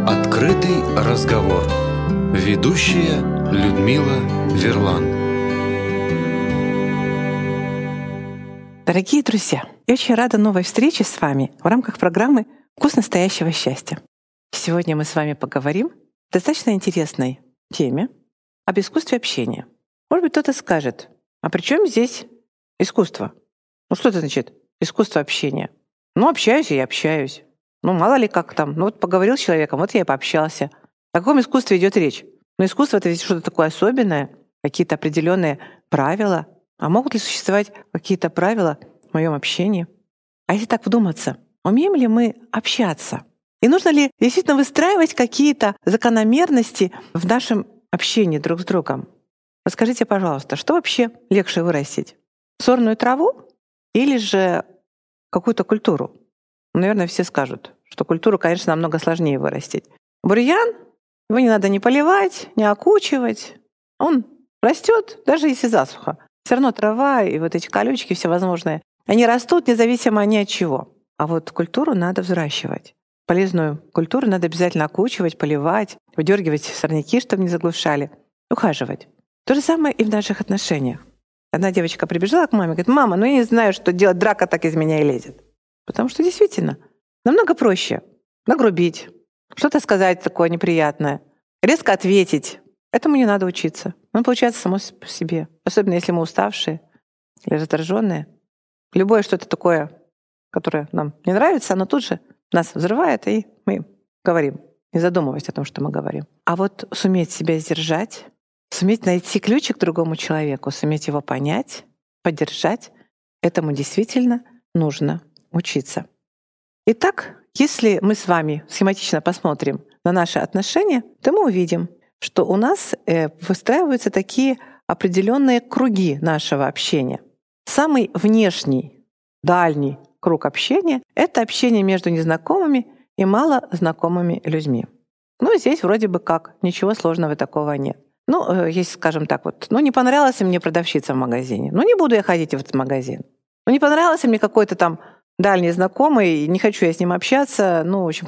Открытый разговор. Ведущая Людмила Верлан. Дорогие друзья, я очень рада новой встрече с вами в рамках программы «Вкус настоящего счастья». Сегодня мы с вами поговорим о достаточно интересной теме об искусстве общения. Может быть, кто-то скажет, а при чем здесь искусство? Что это значит искусство общения? Общаюсь я общаюсь. Мало ли как там. Поговорил с человеком, я и пообщался. О каком искусстве идет речь? Искусство — это ведь что-то такое особенное, какие-то определенные правила. А могут ли существовать какие-то правила в моем общении? А если так вдуматься, умеем ли мы общаться? И нужно ли действительно выстраивать какие-то закономерности в нашем общении друг с другом? Расскажите, пожалуйста, что вообще легче вырастить? Сорную траву или же какую-то культуру? Наверное, все скажут, что культуру, конечно, намного сложнее вырастить. Бурьян, его не надо ни поливать, ни окучивать. Он растет, даже если засуха. Все равно трава и эти колючки всевозможные, они растут независимо ни от чего. А культуру надо взращивать. Полезную культуру надо обязательно окучивать, поливать, выдергивать сорняки, чтобы не заглушали, ухаживать. То же самое и в наших отношениях. Одна девочка прибежала к маме и говорит: «Мама, я не знаю, что делать, драка так из меня и лезет». Потому что действительно намного проще нагрубить, что-то сказать такое неприятное, резко ответить. Этому не надо учиться. Оно получается само по себе. Особенно если мы уставшие или раздраженные. Любое что-то такое, которое нам не нравится, оно тут же нас взрывает, и мы говорим, не задумываясь о том, что мы говорим. А суметь себя сдержать, суметь найти ключик к другому человеку, суметь его понять, поддержать, этому действительно нужно учиться. Итак, если мы с вами схематично посмотрим на наши отношения, то мы увидим, что у нас выстраиваются такие определенные круги нашего общения. Самый внешний, дальний круг общения — это общение между незнакомыми и малознакомыми людьми. Здесь вроде бы как ничего сложного такого нет. Если, скажем так, не понравилась мне продавщица в магазине, не буду я ходить в этот магазин. Не понравился мне какой-то там дальний знакомый, не хочу я с ним общаться,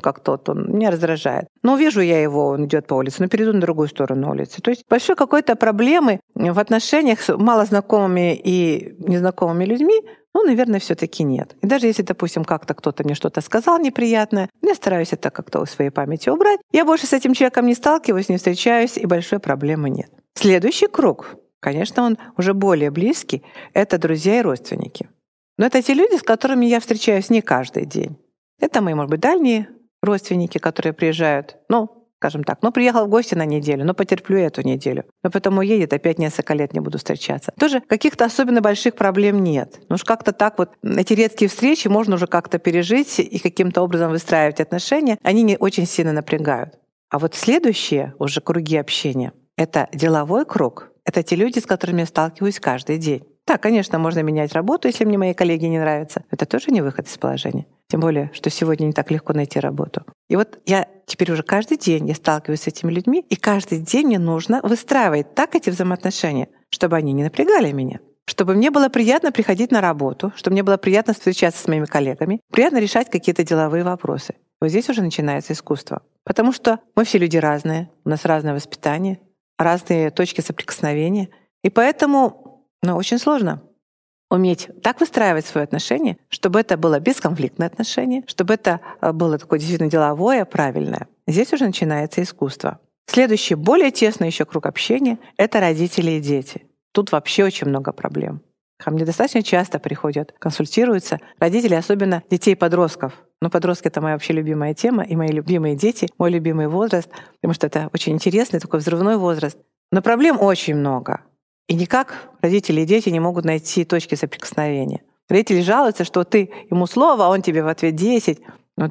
он меня раздражает. Вижу я его, он идет по улице, перейду на другую сторону улицы. То есть большой какой-то проблемы в отношениях с малознакомыми и незнакомыми людьми, наверное, все-таки нет. И даже если, допустим, как-то кто-то мне что-то сказал неприятное, я стараюсь это как-то в своей памяти убрать. Я больше с этим человеком не сталкиваюсь, не встречаюсь, и большой проблемы нет. Следующий круг, конечно, он уже более близкий, это друзья и родственники. Но это те люди, с которыми я встречаюсь не каждый день. Это мои, может быть, дальние родственники, которые приезжают, скажем так, приехал в гости на неделю, потерплю эту неделю. Но потом уедет, опять несколько лет не буду встречаться. Тоже каких-то особенно больших проблем нет. Уж как-то так эти редкие встречи можно уже как-то пережить и каким-то образом выстраивать отношения. Они не очень сильно напрягают. А следующие уже круги общения — это деловой круг. Это те люди, с которыми я сталкиваюсь каждый день. Да, конечно, можно менять работу, если мне мои коллеги не нравятся. Это тоже не выход из положения. Тем более, что сегодня не так легко найти работу. И я теперь уже каждый день я сталкиваюсь с этими людьми, и каждый день мне нужно выстраивать так эти взаимоотношения, чтобы они не напрягали меня, чтобы мне было приятно приходить на работу, чтобы мне было приятно встречаться с моими коллегами, приятно решать какие-то деловые вопросы. Здесь уже начинается искусство. Потому что мы все люди разные, у нас разное воспитание, разные точки соприкосновения, и поэтому очень сложно уметь так выстраивать свои отношения, чтобы это было бесконфликтное отношение, чтобы это было такое действительно деловое, правильное. Здесь уже начинается искусство. Следующий, более тесный еще круг общения — это родители и дети. Тут вообще очень много проблем. Ко мне достаточно часто приходят, консультируются родители, особенно детей-подростков. Подростки — это моя вообще любимая тема, и мои любимые дети, мой любимый возраст, потому что это очень интересный такой взрывной возраст. Но проблем очень много. И никак родители и дети не могут найти точки соприкосновения. Родители жалуются, что ты ему слово, а он тебе в ответ 10.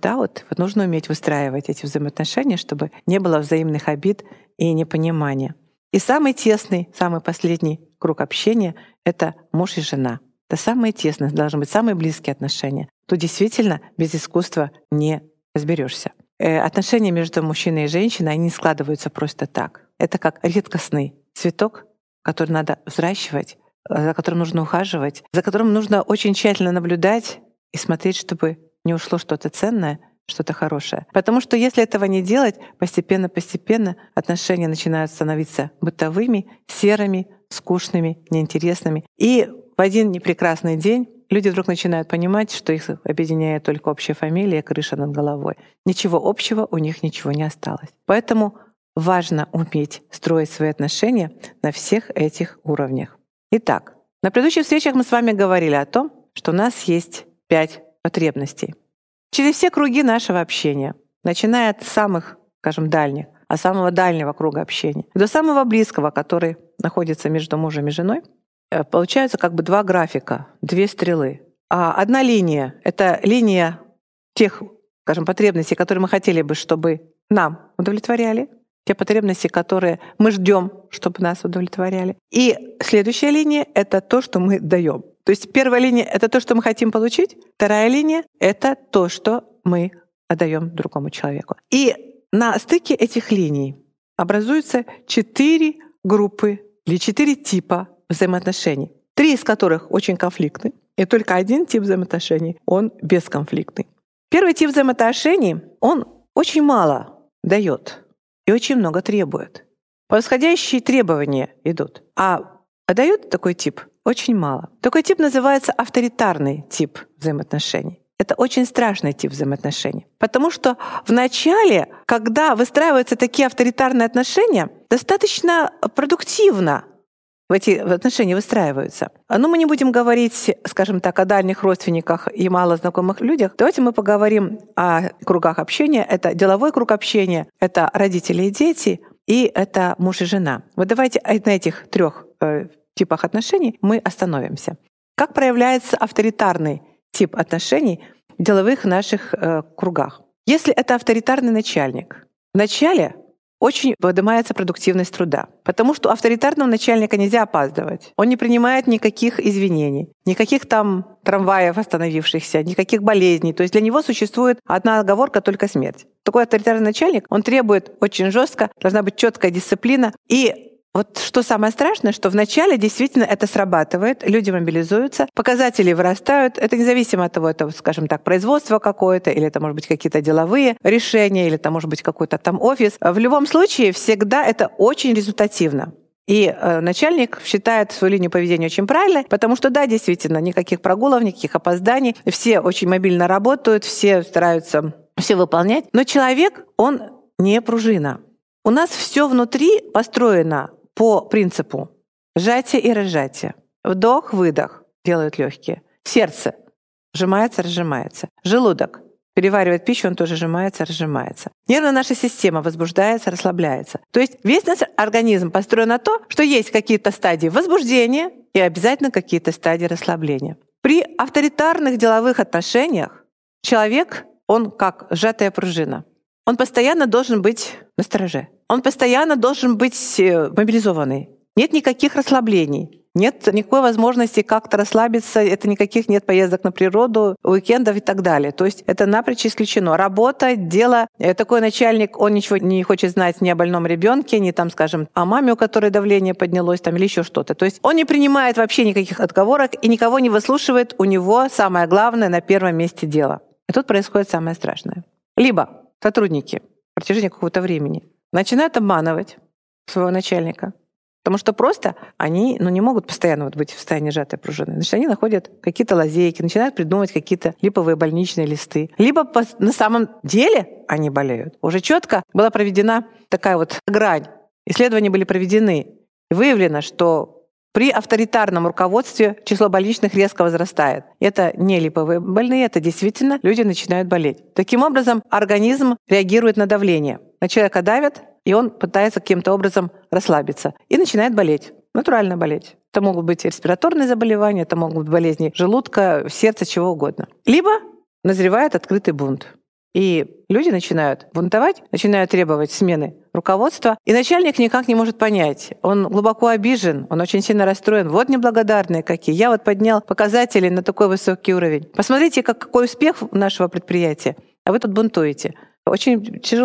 Нужно уметь выстраивать эти взаимоотношения, чтобы не было взаимных обид и непонимания. И самый тесный, самый последний круг общения — это муж и жена. Это самые тесные, должны быть самые близкие отношения. Тут действительно без искусства не разберешься. Отношения между мужчиной и женщиной, они не складываются просто так. Это как редкостный цветок, который надо взращивать, за которым нужно ухаживать, за которым нужно очень тщательно наблюдать и смотреть, чтобы не ушло что-то ценное, что-то хорошее. Потому что если этого не делать, постепенно отношения начинают становиться бытовыми, серыми, скучными, неинтересными. И в один непрекрасный день люди вдруг начинают понимать, что их объединяет только общая фамилия, крыша над головой. Ничего общего у них ничего не осталось. Поэтому важно уметь строить свои отношения на всех этих уровнях. Итак, на предыдущих встречах мы с вами говорили о том, что у нас есть 5 потребностей. Через все круги нашего общения, начиная от самых, скажем, дальних, от самого дальнего круга общения, до самого близкого, который находится между мужем и женой, получаются как бы 2 графика, 2 стрелы. А одна линия — это линия тех, скажем, потребностей, которые мы хотели бы, чтобы нам удовлетворяли, те потребности, которые мы ждем, чтобы нас удовлетворяли. И следующая линия — это то, что мы даем. То есть первая линия — это то, что мы хотим получить, вторая линия — это то, что мы отдаем другому человеку. И на стыке этих линий образуются 4 группы или 4 типа взаимоотношений, 3 из которых очень конфликтны, и только один тип взаимоотношений, он бесконфликтный. Первый тип взаимоотношений, он очень мало дает и очень много требует. Восходящие требования идут, а дает такой тип очень мало. Такой тип называется авторитарный тип взаимоотношений. Это очень страшный тип взаимоотношений. Потому что в начале, когда выстраиваются такие авторитарные отношения, достаточно продуктивно эти отношения выстраиваются. Но мы не будем говорить, скажем так, о дальних родственниках и мало знакомых людях. Давайте мы поговорим о кругах общения. Это деловой круг общения, это родители и дети, и это муж и жена. Вот давайте на этих 3 типах отношений мы остановимся. Как проявляется авторитарный тип отношений в деловых наших кругах? Если это авторитарный начальник, вначале очень поднимается продуктивность труда, потому что у авторитарного начальника нельзя опаздывать. Он не принимает никаких извинений, никаких там трамваев остановившихся, никаких болезней. То есть для него существует одна оговорка — только смерть. Такой авторитарный начальник, он требует очень жестко, должна быть четкая дисциплина. И вот что самое страшное, что вначале действительно это срабатывает, люди мобилизуются, показатели вырастают. Это независимо от того, это, скажем так, производство какое-то, или это, может быть, какие-то деловые решения, или это, может быть, какой-то там офис. В любом случае, всегда это очень результативно. И начальник считает свою линию поведения очень правильной, потому что, да, действительно, никаких прогулов, никаких опозданий, все очень мобильно работают, все стараются все выполнять. Но человек, он не пружина. У нас все внутри построено по принципу сжатия и разжатия. Вдох-выдох делают легкие. Сердце сжимается, разжимается. Желудок переваривает пищу, он тоже сжимается, разжимается. Нервная наша система возбуждается, расслабляется. То есть весь наш организм построен на то, что есть какие-то стадии возбуждения и обязательно какие-то стадии расслабления. При авторитарных деловых отношениях человек, он как сжатая пружина. Он постоянно должен быть настороже. Он постоянно должен быть мобилизованный. Нет никаких расслаблений. Нет никакой возможности как-то расслабиться, это никаких нет поездок на природу, уикендов и так далее. То есть это напрочь исключено. Работа, дело. Такой начальник, он ничего не хочет знать ни о больном ребенке, ни там, скажем, о маме, у которой давление поднялось, там, или еще что-то. То есть он не принимает вообще никаких отговорок и никого не выслушивает. У него самое главное на первом месте дело. И тут происходит самое страшное. Либо сотрудники в протяжении какого-то времени начинают обманывать своего начальника, потому что просто они не могут постоянно быть в состоянии сжатой пружины. Значит, они находят какие-то лазейки, начинают придумывать какие-то липовые больничные листы. Либо на самом деле они болеют. Уже четко была проведена такая вот грань. Исследования были проведены. И выявлено, что при авторитарном руководстве число больничных резко возрастает. Это не липовые больные, это действительно люди начинают болеть. Таким образом, организм реагирует на давление. На человека давят, и он пытается каким-то образом расслабиться. И начинает болеть, натурально болеть. Это могут быть респираторные заболевания, это могут быть болезни желудка, сердца, чего угодно. Либо назревает открытый бунт. И люди начинают бунтовать, начинают требовать смены руководства, и начальник никак не может понять. Он глубоко обижен, он очень сильно расстроен. Вот неблагодарные какие. Я вот поднял показатели на такой высокий уровень. Посмотрите, какой успех нашего предприятия, а вы тут бунтуете. Очень тяжело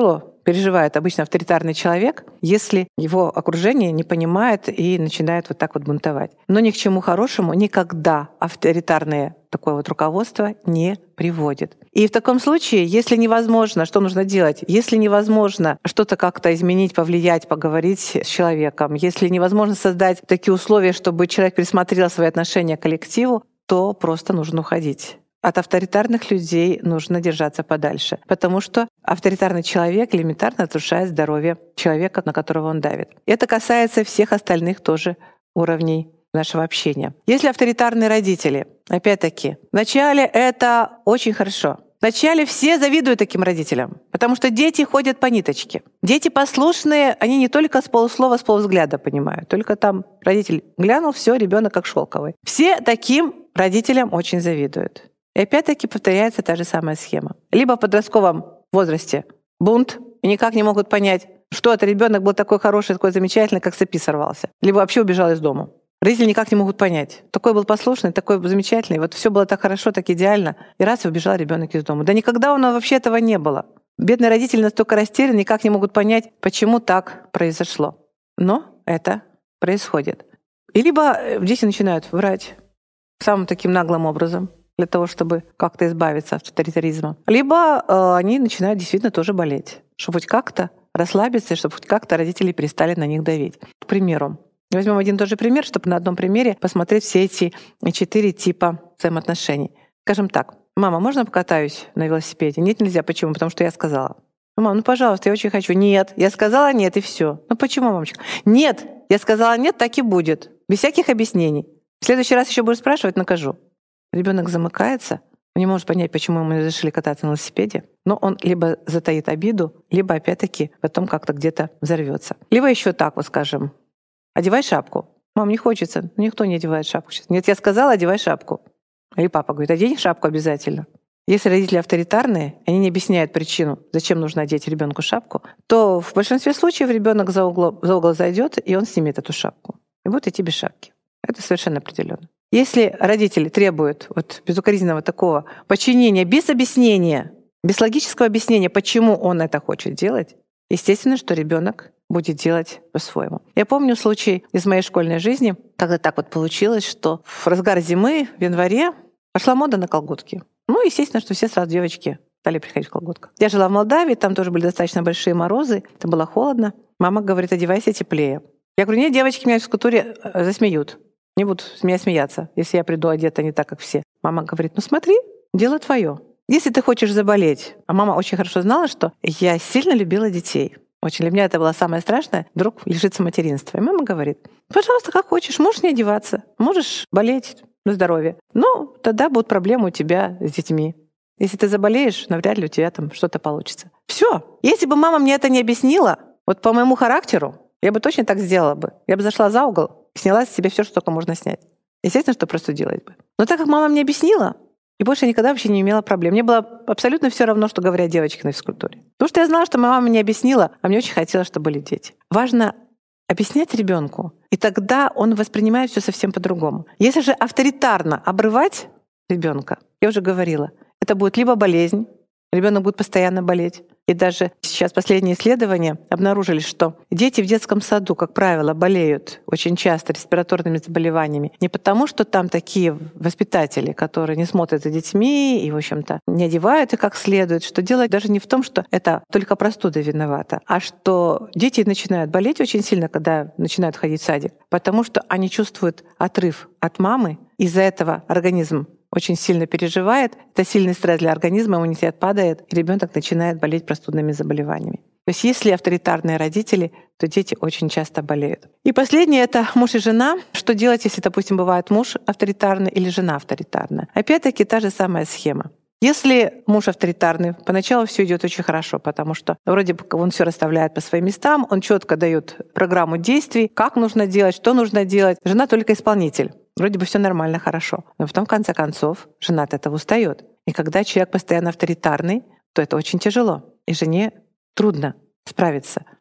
переживает обычно авторитарный человек, если его окружение не понимает и начинает вот так вот бунтовать. Но ни к чему хорошему никогда авторитарное такое вот руководство не приводит. И в таком случае, если невозможно, что нужно делать? Если невозможно что-то как-то изменить, повлиять, поговорить с человеком, если невозможно создать такие условия, чтобы человек пересмотрел свои отношения к коллективу, то просто нужно уходить. От авторитарных людей нужно держаться подальше, потому что авторитарный человек элементарно разрушает здоровье человека, на которого он давит. Это касается всех остальных тоже уровней нашего общения. Если авторитарные родители, опять-таки, вначале это очень хорошо. Вначале все завидуют таким родителям, потому что дети ходят по ниточке. Дети послушные, они не только с полуслова, с полувзгляда понимают. Только там родитель глянул, все, ребенок как шелковый. Все таким родителям очень завидуют. И опять-таки повторяется та же самая схема. Либо в подростковом возрасте бунт, и никак не могут понять, что это ребенок был такой хороший, такой замечательный, как с цепи сорвался. Либо вообще убежал из дома. Родители никак не могут понять. Такой был послушный, такой замечательный, вот все было так хорошо, так идеально, и раз и убежал ребенок из дома. Да никогда у нас вообще этого не было. Бедные родители настолько растеряны, никак не могут понять, почему так произошло. Но это происходит. И либо дети начинают врать самым таким наглым образом, для того, чтобы как-то избавиться от авторитаризма. Либо они начинают действительно тоже болеть, чтобы хоть как-то расслабиться, и чтобы хоть как-то родители перестали на них давить. К примеру, возьмем один и тот же пример, чтобы на одном примере посмотреть все эти 4 типа взаимоотношений. Скажем так: «Мама, можно покатаюсь на велосипеде?» «Нет, нельзя». «Почему?» «Потому что я сказала». «Мам, ну пожалуйста, я очень хочу». «Нет, я сказала нет, и все». «Ну почему, мамочка?» «Нет, я сказала нет, так и будет». Без всяких объяснений. В следующий раз еще будешь спрашивать, накажу. Ребенок замыкается, он не может понять, почему ему разрешили кататься на велосипеде, но он либо затаит обиду, либо опять-таки потом как-то где-то взорвется. Либо еще так вот скажем: «Одевай шапку». «Мам, не хочется». «Никто не одевает шапку сейчас». «Нет, я сказала, одевай шапку». Или папа говорит: «Одень шапку обязательно». Если родители авторитарные, они не объясняют причину, зачем нужно одеть ребенку шапку, то в большинстве случаев ребенок за угол зайдет, и он снимет эту шапку. И будет идти без шапки. Это совершенно определенно. Если родители требуют вот безукоризненного такого подчинения без объяснения, без логического объяснения, почему он это хочет делать, естественно, что ребенок будет делать по-своему. Я помню случай из моей школьной жизни, когда так вот получилось, что в разгар зимы, в январе, пошла мода на колготки. Ну, естественно, что все сразу девочки стали приходить в колготках. Я жила в Молдавии, там тоже были достаточно большие морозы, это было холодно. Мама говорит: «Одевайся теплее». Я говорю: «Нет, девочки меня в физкультуре засмеют. Не будут с меня смеяться, если я приду одета не так, как все». Мама говорит: «Ну смотри, дело твое. Если ты хочешь заболеть». А мама очень хорошо знала, что я сильно любила детей. Очень для меня это было самое страшное, вдруг лишиться материнства. И мама говорит: «Пожалуйста, как хочешь, можешь не одеваться, можешь болеть на здоровье. Но тогда будут проблемы у тебя с детьми. Если ты заболеешь, навряд ли у тебя там что-то получится». Все. Если бы мама мне это не объяснила, вот по моему характеру, я бы точно так сделала бы. Я бы зашла за угол и сняла с себя все, что только можно снять. Естественно, что простудилась бы. Но так как мама мне объяснила, и больше я никогда вообще не имела проблем. Мне было абсолютно все равно, что говорят девочки на физкультуре. Потому что я знала, что моя мама мне объяснила, а мне очень хотелось, чтобы были дети. Важно объяснять ребенку, и тогда он воспринимает все совсем по-другому. Если же авторитарно обрывать ребенка, я уже говорила, это будет либо болезнь, ребенок будет постоянно болеть. И даже сейчас последние исследования обнаружили, что дети в детском саду, как правило, болеют очень часто респираторными заболеваниями не потому, что там такие воспитатели, которые не смотрят за детьми и, в общем-то, не одевают их как следует, что дело даже не в том, что это только простуда виновата, а что дети начинают болеть очень сильно, когда начинают ходить в садик, потому что они чувствуют отрыв от мамы, из-за этого организм очень сильно переживает, это сильный стресс для организма, иммунитет падает, и ребенок начинает болеть простудными заболеваниями. То есть если авторитарные родители, то дети очень часто болеют. И последнее — это муж и жена. Что делать, если, допустим, бывает муж авторитарный или жена авторитарная? Опять-таки та же самая схема. Если муж авторитарный, поначалу все идет очень хорошо, потому что вроде бы он все расставляет по своим местам, он четко дает программу действий, как нужно делать, что нужно делать. Жена только исполнитель. Вроде бы все нормально, хорошо. Но потом, в конце концов, жена от этого устает. И когда человек постоянно авторитарный, то это очень тяжело. И жене трудно справиться.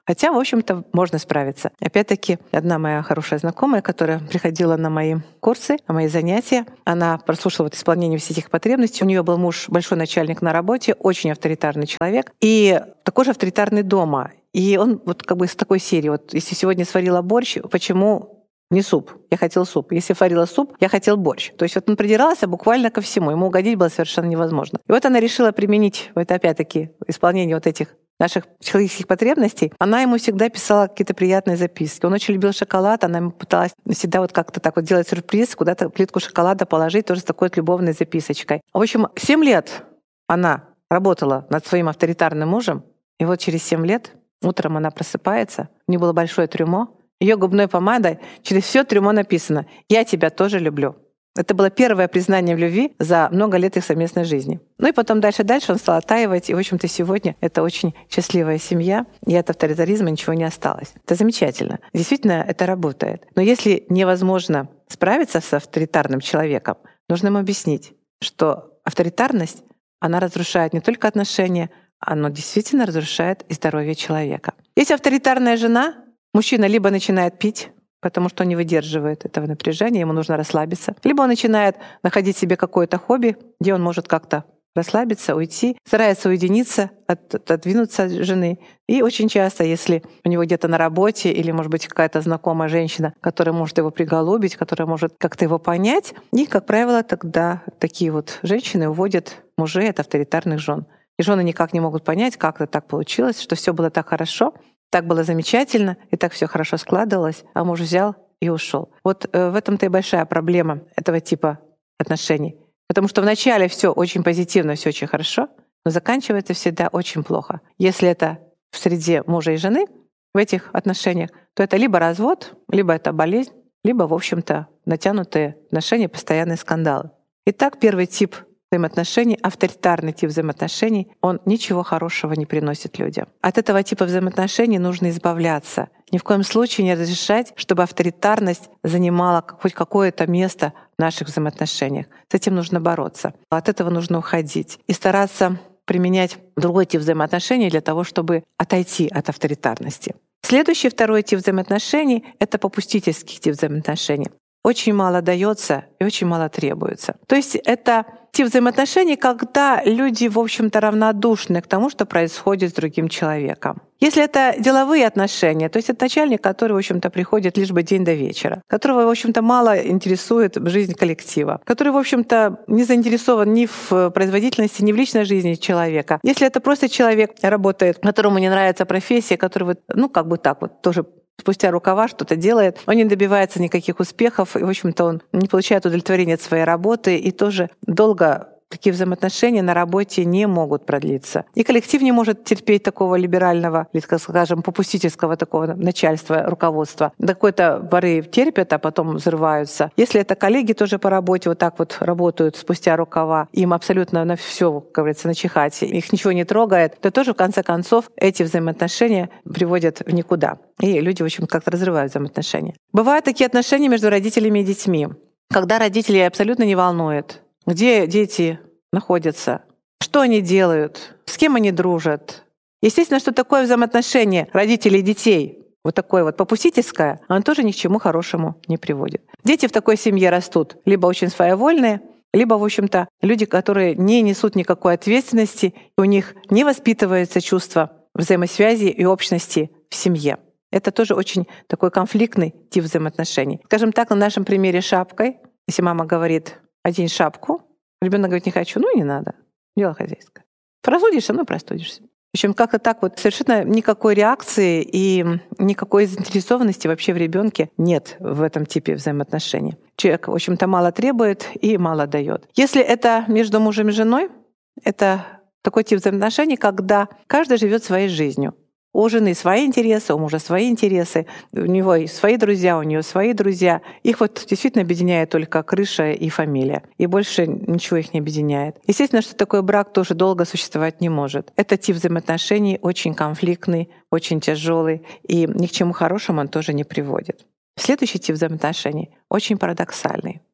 Хотя, в общем-то, можно справиться. Опять-таки, одна моя хорошая знакомая, которая приходила на мои курсы, на мои занятия, она прослушала вот исполнение всех этих потребностей. У нее был муж, большой начальник на работе, очень авторитарный человек, и такой же авторитарный дома. И он вот как бы из такой серии. Вот если сегодня сварила борщ, почему не суп? Я хотел суп. Если варила суп, я хотел борщ. То есть вот он придирался буквально ко всему. Ему угодить было совершенно невозможно. И вот она решила применить вот опять-таки исполнение вот этих наших психологических потребностей. Она ему всегда писала какие-то приятные записки. Он очень любил шоколад, она ему пыталась всегда вот как-то так вот делать сюрприз, куда-то плитку шоколада положить, тоже с такой вот любовной записочкой. В общем, 7 лет она работала над своим авторитарным мужем, и вот через 7 лет утром она просыпается, у нее было большое трюмо, ее губной помадой через все трюмо написано «Я тебя тоже люблю». Это было первое признание в любви за много лет их совместной жизни. Ну и потом дальше он стал оттаивать, и, в общем-то, сегодня это очень счастливая семья, и от авторитаризма ничего не осталось. Это замечательно. Действительно, это работает. Но если невозможно справиться с авторитарным человеком, нужно ему объяснить, что авторитарность, она разрушает не только отношения, она действительно разрушает и здоровье человека. Если авторитарная жена, мужчина либо начинает пить, потому что он не выдерживает этого напряжения, ему нужно расслабиться. Либо он начинает находить себе какое-то хобби, где он может как-то расслабиться, уйти, старается уединиться, отодвинуться от жены. И очень часто, если у него где-то на работе или, может быть, какая-то знакомая женщина, которая может его приголубить, которая может как-то его понять, и, как правило, тогда такие вот женщины уводят мужей от авторитарных жен. И жены никак не могут понять, как это так получилось, что все было так хорошо, так было замечательно, и так все хорошо складывалось, а муж взял и ушел. Вот в этом-то и большая проблема этого типа отношений. Потому что вначале все очень позитивно, все очень хорошо, но заканчивается всегда очень плохо. Если это в среде мужа и жены, в этих отношениях, то это либо развод, либо это болезнь, либо, в общем-то, натянутые отношения, постоянные скандалы. Итак, первый тип взаимоотношений, авторитарный тип взаимоотношений, он ничего хорошего не приносит людям. От этого типа взаимоотношений нужно избавляться. Ни в коем случае не разрешать, чтобы авторитарность занимала хоть какое-то место в наших взаимоотношениях. С этим нужно бороться. От этого нужно уходить и стараться применять другой тип взаимоотношений для того, чтобы отойти от авторитарности. Следующий, второй тип взаимоотношений — это попустительский тип взаимоотношений. Очень мало дается и очень мало требуется. То есть это тип взаимоотношений, когда люди, в общем-то, равнодушны к тому, что происходит с другим человеком. Если это деловые отношения, то есть это начальник, который, в общем-то, приходит лишь бы день до вечера, которого, в общем-то, мало интересует жизнь коллектива, который, в общем-то, не заинтересован ни в производительности, ни в личной жизни человека. Если это просто человек работает, которому не нравится профессия, который вот, как бы так вот тоже спустя рукава что-то делает, он не добивается никаких успехов, и, в общем-то, он не получает удовлетворения от своей работы, и тоже долго такие взаимоотношения на работе не могут продлиться. И коллектив не может терпеть такого либерального, или, скажем, попустительского такого начальства, руководства. До какой-то поры терпят, а потом взрываются. Если это коллеги тоже по работе вот так вот работают спустя рукава, им абсолютно на все, как говорится, начихать, их ничего не трогает, то тоже в конце концов эти взаимоотношения приводят в никуда. И люди, в общем, как-то разрывают взаимоотношения. Бывают такие отношения между родителями и детьми, когда родители абсолютно не волнует, где дети находятся, что они делают, с кем они дружат. Естественно, что такое взаимоотношение родителей и детей, вот такое вот попустительское, оно тоже ни к чему хорошему не приводит. Дети в такой семье растут либо очень своевольные, либо, в общем-то, люди, которые не несут никакой ответственности, и у них не воспитывается чувство взаимосвязи и общности в семье. Это тоже очень такой конфликтный тип взаимоотношений. Скажем так, на нашем примере шапкой, если мама говорит: «Одень шапку», ребенок говорит: «Не хочу», не надо, дело хозяйское. Простудишься, простудишься. Причем как-то так вот совершенно никакой реакции и никакой заинтересованности вообще в ребенке нет в этом типе взаимоотношений. Человек, в общем-то, мало требует и мало дает. Если это между мужем и женой, это такой тип взаимоотношений, когда каждый живет своей жизнью. У жены свои интересы, у мужа свои интересы, у него свои друзья, у нее свои друзья. Их вот действительно объединяет только крыша и фамилия. И больше ничего их не объединяет. Естественно, что такой брак тоже долго существовать не может. Этот тип взаимоотношений очень конфликтный, очень тяжелый, и ни к чему хорошему он тоже не приводит. Следующий тип взаимоотношений очень парадоксальный.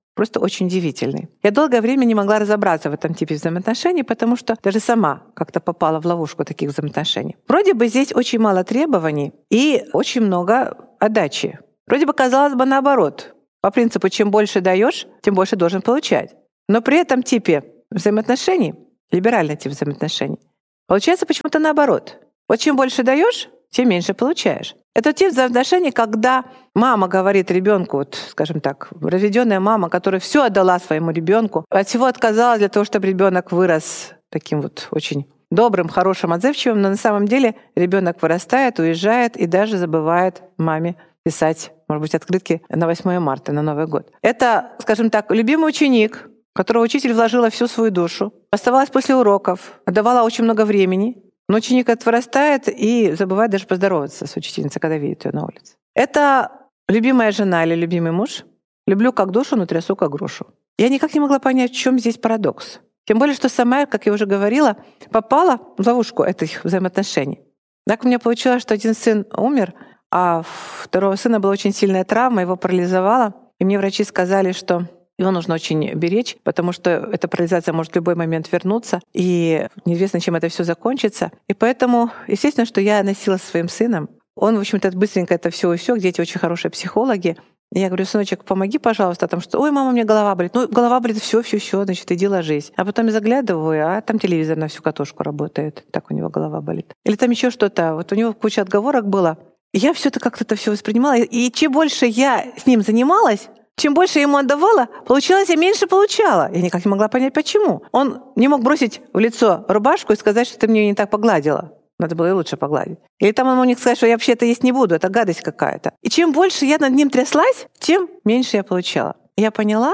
просто очень удивительный. Я долгое время не могла разобраться в этом типе взаимоотношений, потому что даже сама как-то попала в ловушку таких взаимоотношений. Вроде бы здесь очень мало требований и очень много отдачи. Вроде бы, казалось бы, наоборот. По принципу, чем больше даешь, тем больше должен получать. Но при этом типе взаимоотношений, либеральный тип взаимоотношений, получается почему-то наоборот. Вот чем больше даешь, тем меньше получаешь. Это тип взаимоотношений, когда мама говорит ребенку, вот, скажем так, разведенная мама, которая все отдала своему ребенку, от всего отказалась для того, чтобы ребенок вырос таким вот очень добрым, хорошим, отзывчивым, но на самом деле ребенок вырастает, уезжает и даже забывает маме писать, может быть, открытки на 8 марта, на Новый год. Это, скажем так, любимый ученик, в которого учитель вложила всю свою душу, оставалась после уроков, отдавала очень много времени, но ученик этот вырастает и забывает даже поздороваться с учительницей, когда видит ее на улице. Это любимая жена или любимый муж. Люблю как душу, но трясу как грушу. Я никак не могла понять, в чем здесь парадокс. Тем более, что сама, как я уже говорила, попала в ловушку этих взаимоотношений. Так у меня получилось, что один сын умер, а второго сына была очень сильная травма, его парализовала. И мне врачи сказали, что его нужно очень беречь, потому что эта парализация может в любой момент вернуться, и неизвестно, чем это все закончится. И поэтому, естественно, что я носила со своим сыном. Он, в общем-то, быстренько это все усёк. Дети очень хорошие психологи. И я говорю: сыночек, помоги, пожалуйста, потому что, ой, мама, у меня голова болит. Ну, голова болит, все, значит, иди ложись. А потом я заглядываю, а там телевизор на всю катушку работает. Так у него голова болит. Или там еще что-то. Вот у него куча отговорок было. И я все это как-то это все воспринимала. И чем больше я с ним занималась, чем больше я ему отдавала, получалось, я меньше получала. Я никак не могла понять, почему. Он не мог бросить в лицо рубашку и сказать, что ты мне не так погладила. Надо было и лучше погладить. Или там он мог сказать, что я вообще-то есть не буду, это гадость какая-то. И чем больше я над ним тряслась, тем меньше я получала. Я поняла,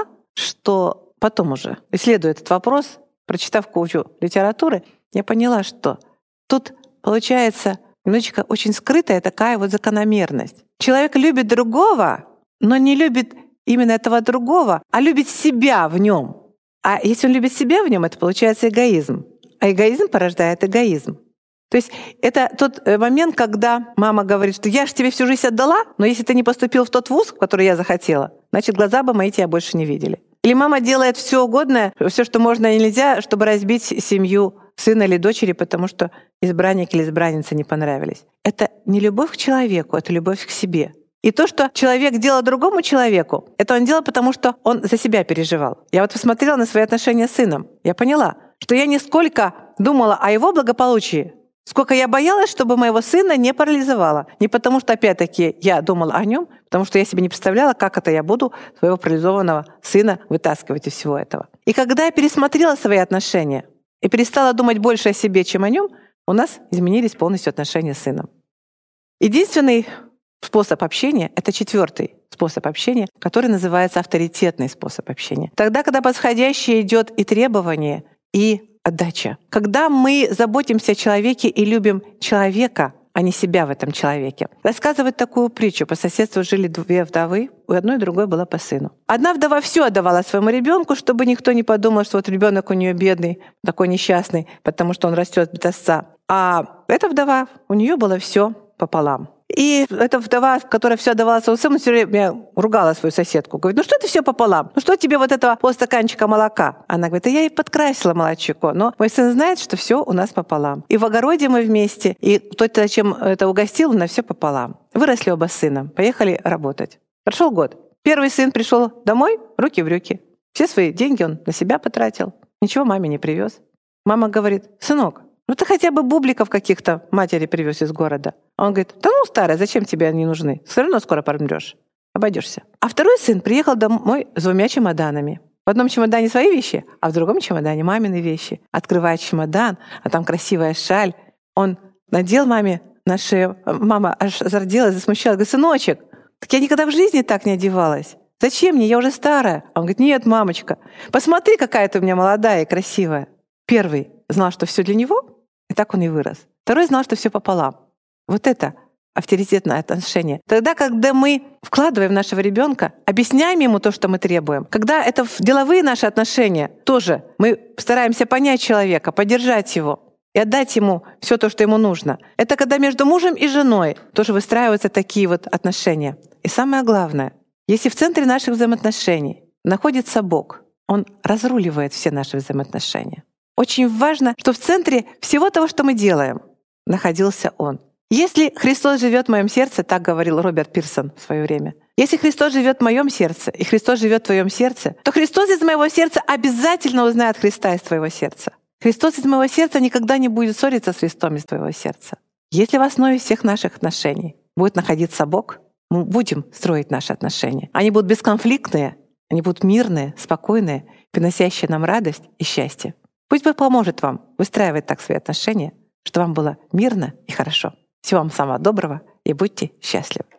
что потом уже, исследуя этот вопрос, прочитав кучу литературы, я поняла, что тут получается немножечко очень скрытая такая вот закономерность. Человек любит другого, но не любит именно этого другого, а любит себя в нем. А если он любит себя в нем, это получается эгоизм. А эгоизм порождает эгоизм. То есть это тот момент, когда мама говорит, что я же тебе всю жизнь отдала, но если ты не поступил в тот вуз, в который я захотела, значит, глаза бы мои тебя больше не видели. Или мама делает все угодное, все, что можно и нельзя, чтобы разбить семью сына или дочери, потому что избранник или избранница не понравились. Это не любовь к человеку, это любовь к себе. И то, что человек делал другому человеку, это он делал, потому что он за себя переживал. Я вот посмотрела на свои отношения с сыном. Я поняла, что я не сколько думала о его благополучии, сколько я боялась, чтобы моего сына не парализовало. Не потому что, опять-таки, я думала о нем, потому что я себе не представляла, как это я буду своего парализованного сына вытаскивать из всего этого. И когда я пересмотрела свои отношения и перестала думать больше о себе, чем о нем, у нас изменились полностью отношения с сыном. Единственный способ общения — это 4-й способ общения, который называется авторитетный способ общения. Тогда, когда подходящее идет и требование, и отдача. Когда мы заботимся о человеке и любим человека, а не себя в этом человеке. Рассказывают такую притчу. По соседству жили 2 вдовы, у одной и другой была по сыну. Одна вдова все отдавала своему ребенку, чтобы никто не подумал, что вот ребенок у нее бедный, такой несчастный, потому что он растет без отца. А эта вдова, у нее было все пополам. И эта вдова, которая все отдавала своему сыну, все время ругала свою соседку. Говорит: ну что ты все пополам? Ну что тебе вот этого полстаканчика молока? Она говорит: да я и подкрасила молочко, но мой сын знает, что все у нас пополам. И в огороде мы вместе, и кто-то чем это угостил, на все пополам. Выросли оба сына, поехали работать. Прошел год. Первый сын пришел домой, руки в брюки. Все свои деньги он на себя потратил. Ничего маме не привез. Мама говорит: сынок, ну ты хотя бы бубликов каких-то матери привез из города. Он говорит: да ну, старая, зачем тебе они нужны? Все равно скоро помрешь, обойдешься. А второй сын приехал домой с 2 чемоданами. В одном чемодане свои вещи, а в другом чемодане мамины вещи. Открывает чемодан, а там красивая шаль. Он надел маме на шею. Мама аж зарделась, засмущалась. Говорит: сыночек, так я никогда в жизни так не одевалась. Зачем мне? Я уже старая. А он говорит: нет, мамочка, посмотри, какая ты у меня молодая и красивая. Первый знал, что все для него, и так он и вырос. Второй знал, что все пополам. Вот это авторитетное отношение. Тогда, когда мы вкладываем в нашего ребенка, объясняем ему то, что мы требуем, когда это в деловые наши отношения, тоже мы стараемся понять человека, поддержать его и отдать ему все то, что ему нужно. Это когда между мужем и женой тоже выстраиваются такие вот отношения. И самое главное, если в центре наших взаимоотношений находится Бог. Он разруливает все наши взаимоотношения. Очень важно, что в центре всего того, что мы делаем, находился Он. Если Христос живет в моем сердце, так говорил Роберт Пирсон в свое время, если Христос живет в моем сердце, и Христос живет в твоем сердце, то Христос из моего сердца обязательно узнает Христа из твоего сердца. Христос из моего сердца никогда не будет ссориться с Христом из твоего сердца. Если в основе всех наших отношений будет находиться Бог, мы будем строить наши отношения. Они будут бесконфликтные, они будут мирные, спокойные, приносящие нам радость и счастье. Пусть Бог поможет вам выстраивать так свои отношения, чтобы вам было мирно и хорошо. Всего вам самого доброго и будьте счастливы.